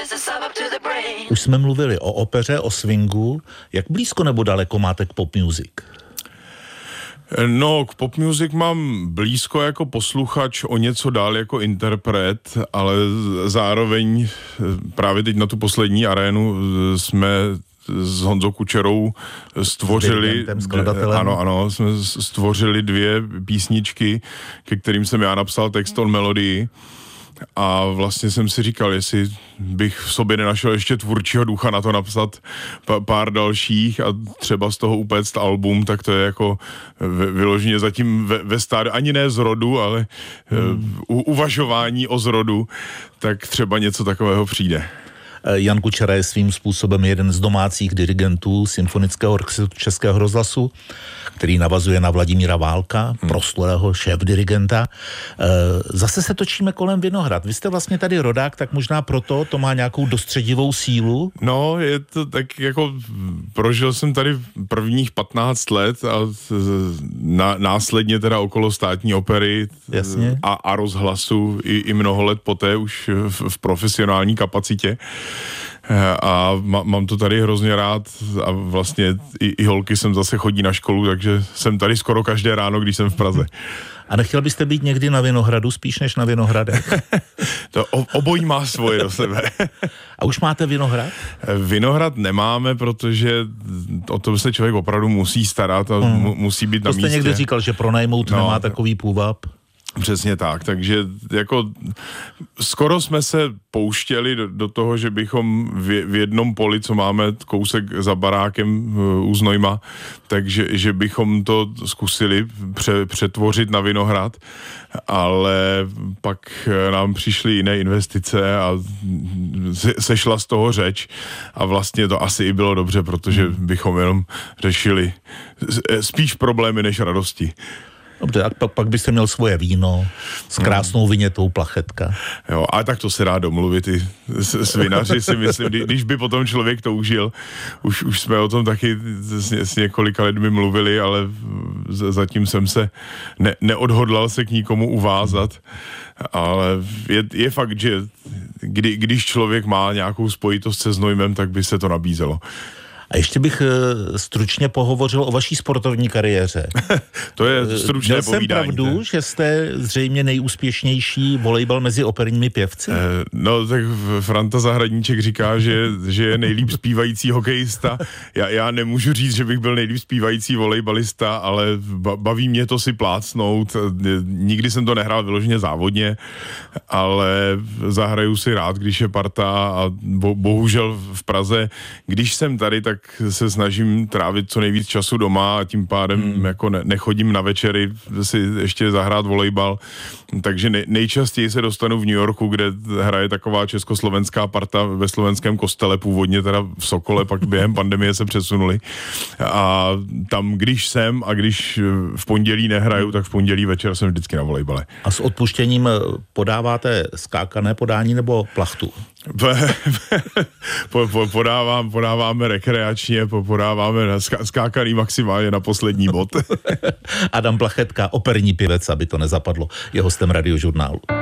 Už jsme mluvili o opeře, o swingu. Jak blízko nebo daleko máte k pop music? No, k pop music mám blízko jako posluchač, o něco dál jako interpret, ale zároveň právě teď na tu poslední arénu jsme s Honzou Kučerou stvořili, ano, jsme stvořili 2 písničky, ke kterým jsem já napsal text on melodii. A vlastně jsem si říkal, jestli bych v sobě nenašel ještě tvůrčího ducha na to napsat pár dalších a třeba z toho upéct album, tak to je jako vyloženě zatím ve stádiu, ani ne zrodu, ale uvažování o zrodu, tak třeba něco takového přijde. Jan Kučera je svým způsobem jeden z domácích dirigentů Symfonického orchestru Českého rozhlasu, který navazuje na Vladimíra Válka, proslulého šéfdirigenta. Zase se točíme kolem Vinohrad. Vy jste vlastně tady rodák, tak možná proto to má nějakou dostředivou sílu? No, je to tak jako, prožil jsem tady prvních 15 let a následně teda okolo Státní opery a rozhlasu i mnoho let poté už v profesionální kapacitě. A mám to tady hrozně rád a vlastně i holky sem zase chodí na školu, takže jsem tady skoro každé ráno, když jsem v Praze. A nechtěl byste být někdy na Vinohradu, spíš než na Vinohradech? To obojí má svoje do sebe. A už máte Vinohrad? Vinohrad nemáme, protože o to se člověk opravdu musí starat a musí být na místě. To jste někdy říkal, že pronajmout nemá takový půvab? Přesně tak, takže jako skoro jsme se pouštěli do toho, že bychom v jednom poli, co máme kousek za barákem u Znojma, takže že bychom to zkusili přetvořit na vinohrad, ale pak nám přišly jiné investice a sešla z toho řeč a vlastně to asi i bylo dobře, protože bychom jenom řešili spíš problémy než radosti. Dobře, a pak byste měl svoje víno s krásnou vinětou Plachetka. Jo, ale tak to se dá domluvit i s vinaři, si myslím, když by potom člověk toužil. Už jsme o tom taky s několika lidmi mluvili, ale zatím jsem se neodhodlal se k nikomu uvázat. Ale je fakt, že když člověk má nějakou spojitost se Znojmem, tak by se to nabízelo. A ještě bych stručně pohovořil o vaší sportovní kariéře. To je stručné povídání. Měl jsem pravdu, že jste zřejmě nejúspěšnější volejbal mezi operními pěvci? No, tak Franta Zahradníček říká, že je nejlíp zpívající hokejista. Já nemůžu říct, že bych byl nejlíp zpívající volejbalista, ale baví mě to si plácnout. Nikdy jsem to nehrál vyloženě závodně, ale zahraju si rád, když je parta a bohužel v Praze, když jsem tady, tak se snažím trávit co nejvíc času doma a tím pádem jako nechodím na večery si ještě zahrát volejbal, takže nejčastěji se dostanu v New Yorku, kde hraje taková československá parta ve slovenském kostele, původně teda v Sokole, pak během pandemie se přesunuli a tam když jsem a když v pondělí nehraju, tak v pondělí večer jsem vždycky na volejbale. A s odpuštěním podáváte skákané podání nebo plachtu? Podáváme rekreačně, podáváme skákaný maximálně na poslední bod. Adam Plachetka, operní pěvec, aby to nezapadlo, je hostem Radiožurnálu.